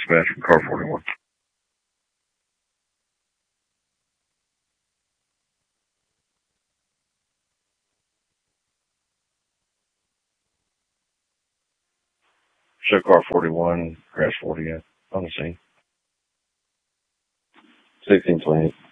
dispatch from car 41. Show car 41, crash 40 on the scene. 1628.